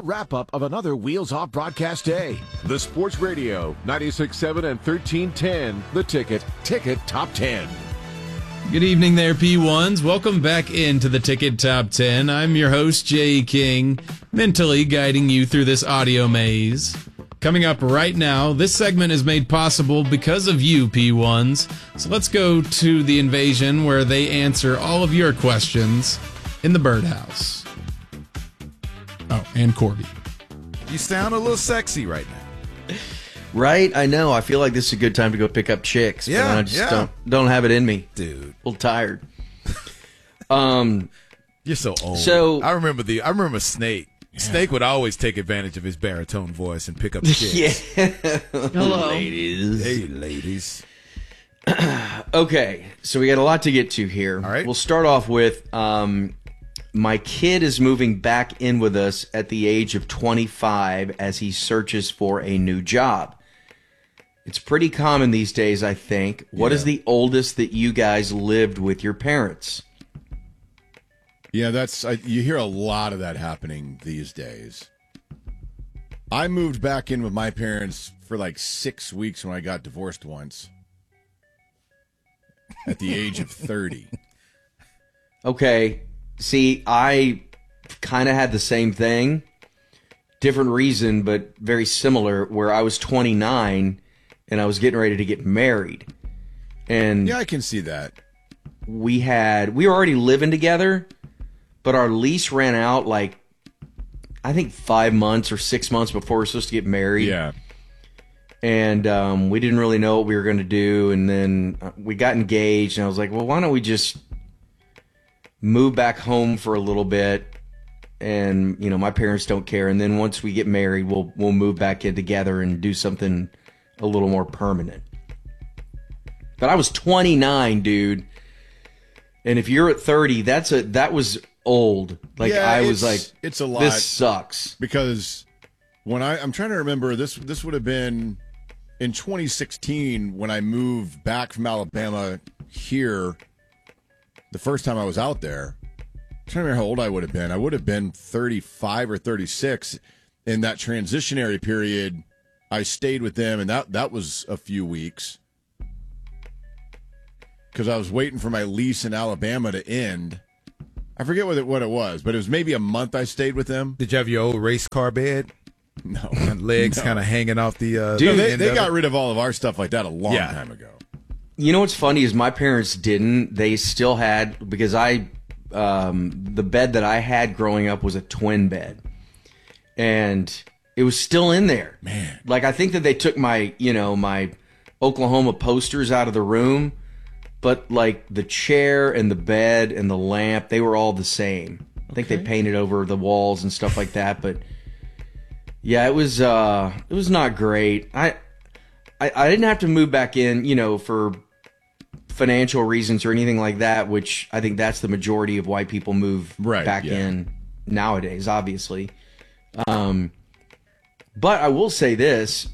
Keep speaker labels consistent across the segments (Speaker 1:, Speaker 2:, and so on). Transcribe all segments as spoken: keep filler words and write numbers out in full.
Speaker 1: wrap-up of another Wheels Off broadcast day. The Sports Radio, ninety-six point seven and thirteen ten. The Ticket, Ticket Top ten.
Speaker 2: Good evening there, P ones. Welcome back into the Ticket Top ten. I'm your host, Jay King, mentally guiding you through this audio maze. Coming up right now, this segment is made possible because of you, P ones. So let's go to the invasion where they answer all of your questions in the birdhouse. Oh, and Corby.
Speaker 3: You sound a little sexy right now.
Speaker 4: Right? I know. I feel like this is a good time to go pick up chicks.
Speaker 3: Yeah,
Speaker 4: but I just
Speaker 3: yeah.
Speaker 4: don't, don't have it in me.
Speaker 3: Dude.
Speaker 4: A little tired. um,
Speaker 3: You're so old.
Speaker 4: So-
Speaker 3: I remember the I remember Snake. Snake would always take advantage of his baritone voice and pick up the chicks.
Speaker 4: Yeah.
Speaker 2: Hello.
Speaker 4: Ladies.
Speaker 3: Hey, ladies.
Speaker 4: Okay, so we got a lot to get to here.
Speaker 3: All right.
Speaker 4: We'll start off with um, my kid is moving back in with us at the age of twenty-five as he searches for a new job. It's pretty common these days, I think. What
Speaker 3: Yeah.
Speaker 4: is the oldest that you guys lived with your parents?
Speaker 5: Yeah, that's I, you hear a lot of that happening these days. I moved back in with my parents for like six weeks when I got divorced once. At the age of thirty.
Speaker 4: Okay, see, I kind of had the same thing. Different reason, but very similar, where I was twenty-nine and I was getting ready to get married. And
Speaker 5: Yeah, I can see that.
Speaker 4: we had, we were already living together, but our lease ran out like, I think five months or six months before we were supposed to get married.
Speaker 5: Yeah.
Speaker 4: And um, we didn't really know what we were going to do. And then uh, we got engaged, and I was like, well, why don't we just move back home for a little bit? And, you know, my parents don't care. And then once we get married, we'll we'll move back in together and do something a little more permanent. But I was twenty-nine, dude. And if you're at thirty, that's a that was old. Like,
Speaker 5: Yeah,
Speaker 4: I was
Speaker 5: it's-
Speaker 4: like,
Speaker 5: it's a lot.
Speaker 4: this sucks.
Speaker 5: Because when I I'm trying to remember this this would have been in twenty sixteen when I moved back from Alabama here the first time I was out there. I'm trying to remember how old I would have been. I would have been thirty-five or thirty-six. In that transitionary period, I stayed with them, and that that was a few weeks. Because I was waiting for my lease in Alabama to end. I forget what it, what it was, but it was maybe a month I stayed with them.
Speaker 3: Did you have your old race car bed?
Speaker 5: No.
Speaker 3: And legs
Speaker 5: No.
Speaker 3: kind of hanging off the uh
Speaker 5: Dude,
Speaker 3: the
Speaker 5: they,
Speaker 3: end
Speaker 5: they
Speaker 3: of
Speaker 5: got
Speaker 3: it?
Speaker 5: rid of all of our stuff like that a long
Speaker 3: Yeah.
Speaker 5: time ago.
Speaker 4: You know what's funny is my parents didn't. They still had, because I, um, the bed that I had growing up was a twin bed, and it was still in there.
Speaker 5: Man.
Speaker 4: Like, I think that they took my, you know, my Oklahoma posters out of the room, but like the chair and the bed and the lamp, they were all the same. I think they
Speaker 5: Okay.
Speaker 4: painted over the walls and stuff like that, but yeah, it was uh, it was not great. I, I I didn't have to move back in, you know, for financial reasons or anything like that, which I think that's the majority of why people move
Speaker 5: Right,
Speaker 4: back
Speaker 5: yeah.
Speaker 4: in nowadays, obviously. Um, but I will say this: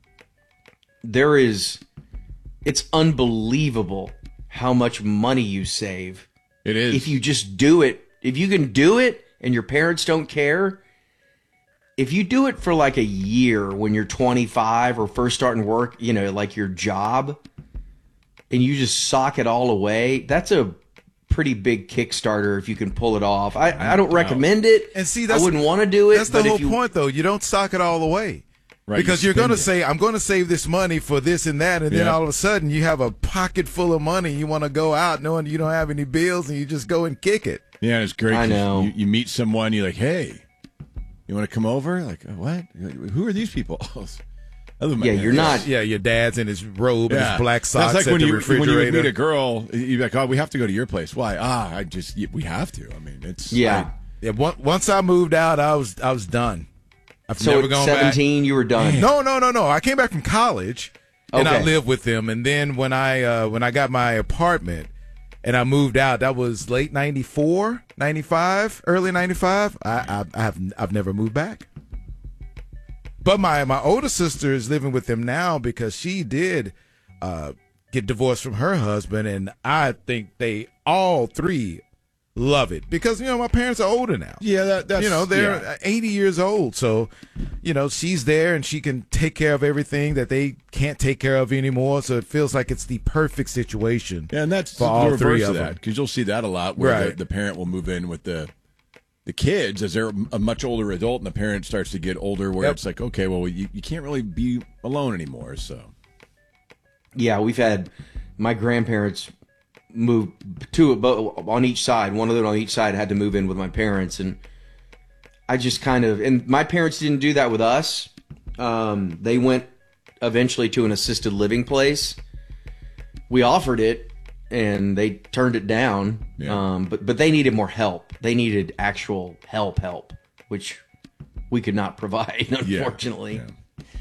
Speaker 4: there is, it's unbelievable how much money you save
Speaker 5: It is.
Speaker 4: if you just do it. If you can do it and your parents don't care, if you do it for like a year when you're twenty-five or first starting work, you know, like your job, and you just sock it all away, that's a pretty big Kickstarter if you can pull it off. I, I don't recommend it.
Speaker 3: And see, that's,
Speaker 4: I wouldn't want to do it.
Speaker 3: That's the
Speaker 4: but
Speaker 3: whole
Speaker 4: if you,
Speaker 3: point, though. You don't sock it all away.
Speaker 5: Right,
Speaker 3: Because
Speaker 5: you
Speaker 3: you're going to
Speaker 5: spend it.
Speaker 3: say, I'm going to save this money for this and that, and then
Speaker 5: Yeah.
Speaker 3: all of a sudden you have a pocket full of money. You want to go out knowing you don't have any bills, and you just go and kick it.
Speaker 5: Yeah, it's great.
Speaker 4: I
Speaker 5: 'cause
Speaker 4: know.
Speaker 5: You, you meet someone, you're like, hey, you want to come over? Like, "Uh, what? Who are these people? I live in my
Speaker 4: Yeah, you're
Speaker 5: parents.
Speaker 4: not.
Speaker 3: Yeah, your dad's in his robe and
Speaker 5: Yeah.
Speaker 3: his black socks
Speaker 5: That's like
Speaker 3: at
Speaker 5: when
Speaker 3: the
Speaker 5: you,
Speaker 3: refrigerator.
Speaker 5: when you meet a girl, you're like, oh, we have to go to your place. Why? Ah, I just, we have to. I mean, it's.
Speaker 4: Yeah.
Speaker 3: yeah, one- once I moved out, I was I was done. I've
Speaker 4: So
Speaker 3: never
Speaker 4: at
Speaker 3: gone back.
Speaker 4: seventeen, you were done.
Speaker 3: No, no, no, no. I came back from college and I
Speaker 4: Okay.
Speaker 3: lived with them. And then when I uh, when I got my apartment and I moved out, that was late ninety-four, ninety-five, early ninety-five. I, I, I have I've never moved back. But my, my older sister is living with them now because she did uh, get divorced from her husband, and I think they all three love it because, you know, my parents are older now.
Speaker 5: Yeah, that, that's
Speaker 3: You know, they're
Speaker 5: yeah.
Speaker 3: eighty years old. So, you know, she's there and she can take care of everything that they can't take care of anymore. So it feels like it's the perfect situation.
Speaker 5: Yeah, and that's
Speaker 3: for
Speaker 5: the
Speaker 3: all
Speaker 5: reverse
Speaker 3: three
Speaker 5: of
Speaker 3: of
Speaker 5: that
Speaker 3: them.
Speaker 5: because you'll see that a lot where
Speaker 3: Right.
Speaker 5: the, the parent will move in with the the kids as they're a much older adult, and the parent starts to get older, where
Speaker 3: Yep.
Speaker 5: it's like, okay, well, you, you can't really be alone anymore. So
Speaker 4: Yeah, we've had my grandparents move two bo- on each side. One of them on each side had to move in with my parents, and I just kind of and my parents didn't do that with us. Um, they went eventually to an assisted living place. We offered it, and they turned it down.
Speaker 5: Yeah.
Speaker 4: Um, but but they needed more help. They needed actual help, help, which we could not provide, unfortunately.
Speaker 5: Yeah.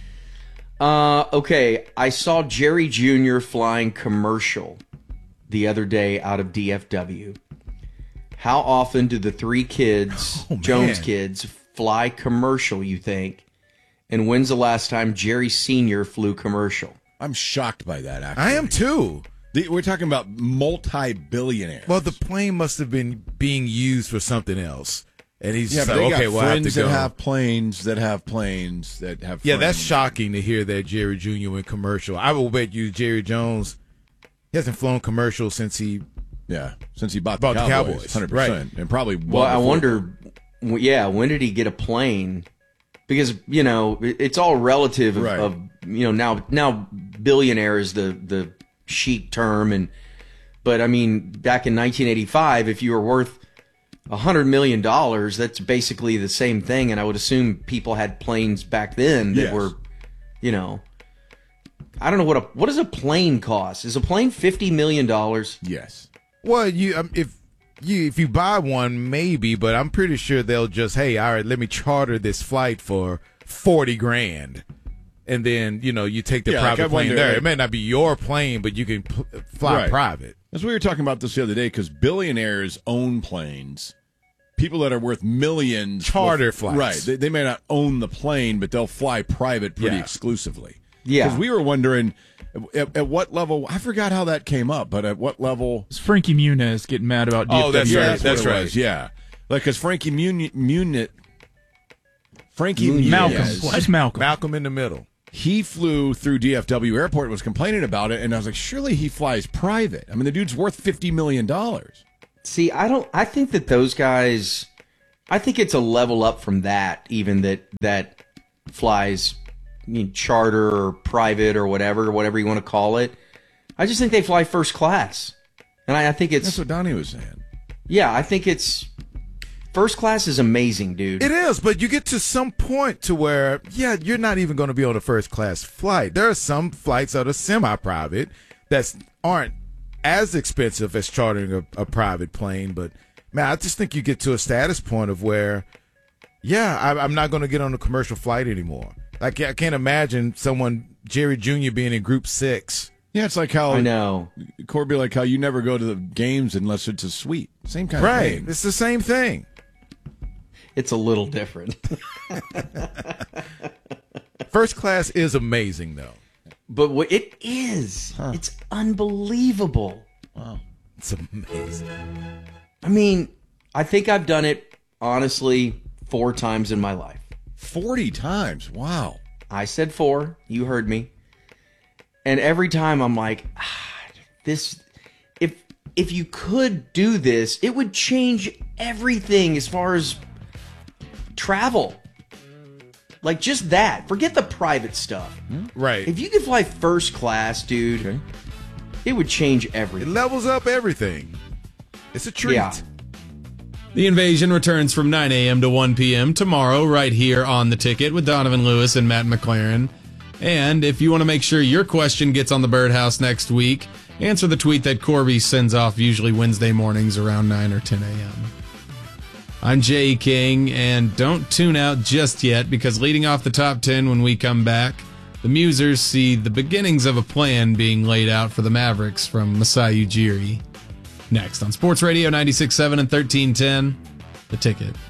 Speaker 4: Uh, okay, I saw Jerry Junior flying commercial the other day out of D F W. How often do the three kids,
Speaker 3: Oh,
Speaker 4: Jones
Speaker 3: man.
Speaker 4: kids, fly commercial, you think? And when's the last time Jerry Senior flew commercial?
Speaker 5: I'm shocked by that. Actually,
Speaker 3: I am too.
Speaker 5: The, we're talking about multi-billionaires.
Speaker 3: Well, the plane must have been being used for something else. And he's
Speaker 5: yeah,
Speaker 3: just
Speaker 5: but
Speaker 3: like,
Speaker 5: they
Speaker 3: okay,
Speaker 5: got
Speaker 3: well, I have
Speaker 5: friends
Speaker 3: to go.
Speaker 5: that have planes that have planes that have.
Speaker 3: Yeah, that's
Speaker 5: friends.
Speaker 3: shocking to hear that Jerry Junior went commercial. I will bet you Jerry Jones, he hasn't flown commercial since he.
Speaker 5: Yeah, since he bought,
Speaker 3: Bought the
Speaker 5: the Cowboys,
Speaker 3: Cowboys,
Speaker 5: hundred percent, and probably.
Speaker 4: Well, I
Speaker 5: before.
Speaker 4: wonder, w- yeah, when did he get a plane? Because, you know, it- it's all relative of,
Speaker 5: Right.
Speaker 4: of you know, now now billionaire is the, the chic term. and But, I mean, back in nineteen eighty-five, if you were worth one hundred million dollars, that's basically the same thing. And I would assume people had planes back then that
Speaker 5: Yes.
Speaker 4: were, you know, I don't know what a what does a plane cost? Is a plane fifty million dollars?
Speaker 5: Yes.
Speaker 3: Well, you um, if you if you buy one, maybe, but I'm pretty sure they'll just, hey, all right, let me charter this flight for forty grand, and then you know you take the
Speaker 5: Yeah, like,
Speaker 3: private
Speaker 5: I
Speaker 3: plane
Speaker 5: wonder,
Speaker 3: there.
Speaker 5: like-
Speaker 3: It may not be your plane, but you can pl- fly
Speaker 5: Right.
Speaker 3: private.
Speaker 5: As we were talking about this the other day, because billionaires own planes. People that are worth millions
Speaker 3: Charter
Speaker 5: will-
Speaker 3: flights.
Speaker 5: right? They, they may not own the plane, but they'll fly private pretty
Speaker 3: Yeah.
Speaker 5: exclusively.
Speaker 4: Yeah.
Speaker 5: Because we were wondering at, at what level. I forgot how that came up, but at what level?
Speaker 6: It's Frankie Muniz getting mad about D F W.
Speaker 3: Oh, that's
Speaker 5: yeah,
Speaker 3: right.
Speaker 5: that's,
Speaker 3: That's
Speaker 5: what it
Speaker 3: right.
Speaker 5: was, yeah, like because Frankie Muniz, Muniz Frankie Muniz,
Speaker 6: Malcolm. Just Malcolm.
Speaker 3: Malcolm in the middle.
Speaker 5: he flew through D F W airport and was complaining about it, and I was like, surely he flies private. I mean, the dude's worth fifty million dollars.
Speaker 4: See, I don't. I think that those guys. I think it's a level up from that. Even that that flies, I mean, charter or private or whatever, whatever you want to call it. I just think they fly first class, and I, I think it's
Speaker 5: That's what Donnie was saying.
Speaker 4: yeah. I think it's first class is amazing, dude.
Speaker 3: It is, but you get to some point to where, yeah, you're not even going to be on a first class flight. There are some flights that are semi-private that aren't as expensive as chartering a, a private plane. But man, I just think you get to a status point of where, yeah, I, I'm not going to get on a commercial flight anymore. Like I can't imagine someone Jerry Junior being in Group Six.
Speaker 5: Yeah, it's like how
Speaker 4: I know.
Speaker 5: Corby, like how you never go to the games unless it's a suite. Same kind
Speaker 3: Right,
Speaker 5: of thing.
Speaker 3: it's the same thing.
Speaker 4: It's a little different,
Speaker 3: First class is amazing, though.
Speaker 4: but what it is, it's unbelievable.
Speaker 3: It's amazing.
Speaker 4: I mean, I think I've done it honestly four times in my life.
Speaker 5: Forty times. Wow.
Speaker 4: I said four. You heard me. And every time I'm like, ah, this. If if you could do this, it would change everything as far as travel. Like just that. Forget the private stuff.
Speaker 3: Right.
Speaker 4: If you could fly first class, dude,
Speaker 5: Okay.
Speaker 4: it would change
Speaker 3: It
Speaker 4: everything.
Speaker 3: levels up everything. It's a treat.
Speaker 4: Yeah.
Speaker 2: The Invasion returns from nine a.m. to one p.m. tomorrow right here on The Ticket with Donovan Lewis and Matt McLaren. And if you want to make sure your question gets on the Birdhouse next week, answer the tweet that Corby sends off usually Wednesday mornings around nine or ten a.m. I'm Jay King, and don't tune out just yet because leading off the top ten when we come back, the Musers see the beginnings of a plan being laid out for the Mavericks from Masai Ujiri. Next on Sports Radio ninety-six point seven and thirteen ten, The Ticket.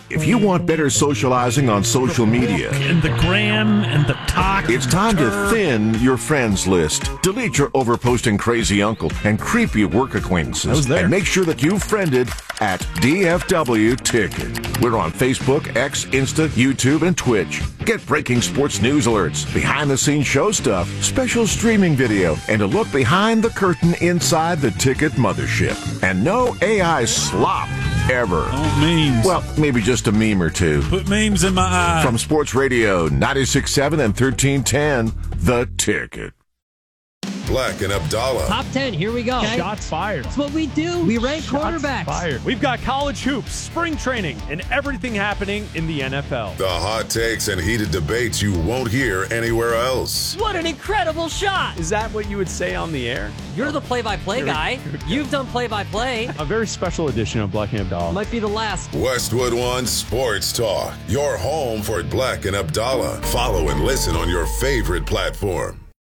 Speaker 1: If you want better socializing on social media,
Speaker 7: And the gram and the talk.
Speaker 1: it's time to thin your friends list. Delete your overposting crazy uncle and creepy work acquaintances.
Speaker 2: I was there.
Speaker 1: And make sure that you've friended at D F W Ticket. We're on Facebook, X, Insta, YouTube, and Twitch. Get breaking sports news alerts, behind-the-scenes show stuff, special streaming video, and a look behind the curtain inside the Ticket mothership. And no A I slop ever.
Speaker 7: Oh, memes.
Speaker 1: Well, maybe just a meme or two.
Speaker 7: Put memes in my eye.
Speaker 1: From Sports Radio ninety-six point seven and thirteen ten, The Ticket.
Speaker 8: Black and Abdallah.
Speaker 9: Top ten, here we go.
Speaker 6: Shots fired.
Speaker 9: That's what we do. We rank
Speaker 6: Shots
Speaker 9: quarterbacks.
Speaker 6: fired.
Speaker 10: We've got college hoops, spring training, and everything happening in the N F L.
Speaker 8: The hot takes and heated debates you won't hear anywhere else.
Speaker 9: What an incredible shot.
Speaker 10: Is that what you would say on the air?
Speaker 9: You're the play-by-play guy. You've done play-by-play.
Speaker 10: A very special edition of Black and Abdallah.
Speaker 9: Might be the last.
Speaker 8: Westwood One Sports Talk. Your home for Black and Abdallah. Follow and listen on your favorite platform.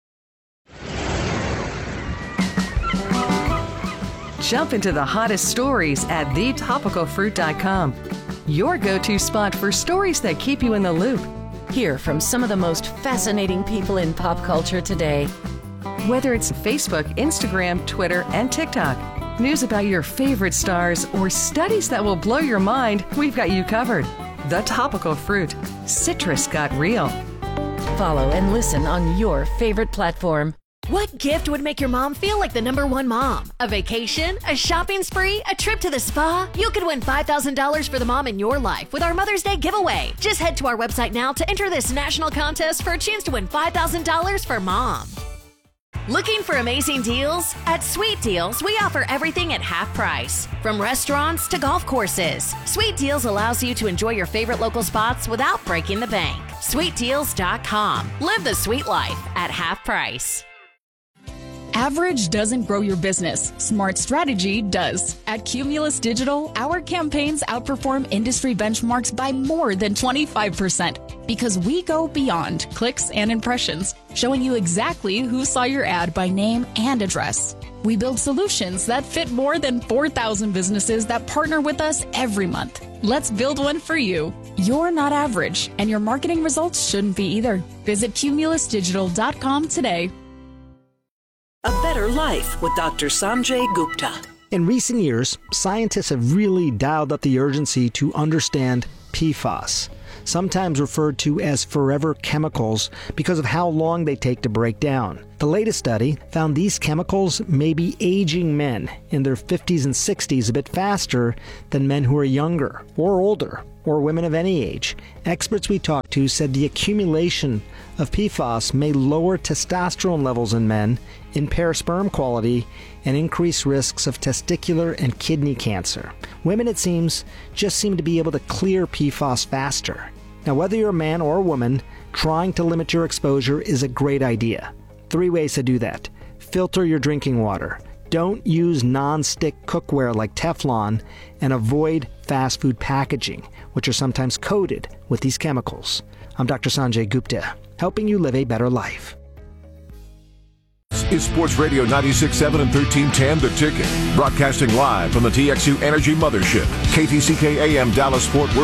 Speaker 11: Jump into the hottest stories at the topical fruit dot com. Your go-to spot for stories that keep you in the loop.
Speaker 12: Hear from some of the most fascinating people in pop culture today.
Speaker 11: Whether it's Facebook, Instagram, Twitter, and TikTok. News about your favorite stars or studies that will blow your mind, we've got you covered. The Topical Fruit. Citrus got real.
Speaker 12: Follow and listen on your favorite platform.
Speaker 13: What gift would make your mom feel like the number one mom? A vacation? A shopping spree? A trip to the spa? You could win five thousand dollars for the mom in your life with our Mother's Day giveaway. Just head to our website now to enter this national contest for a chance to win five thousand dollars for mom. Looking for amazing deals? At Sweet Deals, we offer everything at half price. From restaurants to golf courses, Sweet Deals allows you to enjoy your favorite local spots without breaking the bank. sweet deals dot com. Live the sweet life at half price.
Speaker 14: Average doesn't grow your business. Smart strategy does. At Cumulus Digital, our campaigns outperform industry benchmarks by more than twenty-five percent because we go beyond clicks and impressions, showing you exactly who saw your ad by name and address. We build solutions that fit more than four thousand businesses that partner with us every month. Let's build one for you. You're not average, and your marketing results shouldn't be either. Visit cumulus digital dot com today.
Speaker 15: A Better Life with Doctor Sanjay Gupta.
Speaker 16: In recent years, scientists have really dialed up the urgency to understand P FAS, sometimes referred to as forever chemicals because of how long they take to break down. The latest study found these chemicals may be aging men in their fifties and sixties a bit faster than men who are younger or older, or women of any age. Experts we talked to said the accumulation of P FAS may lower testosterone levels in men, impair sperm quality, and increase risks of testicular and kidney cancer. Women, it seems, just seem to be able to clear P FAS faster. Now, whether you're a man or a woman, trying to limit your exposure is a great idea. Three ways to do that. Filter your drinking water. Don't use non-stick cookware like Teflon, and avoid fast food packaging, which are sometimes coated with these chemicals. I'm Doctor Sanjay Gupta, helping you live a better life.
Speaker 1: Is Sports Radio ninety-six point seven and thirteen ten The Ticket. Broadcasting live from the T X U Energy Mothership. K T C K A M Dallas Fort Worth.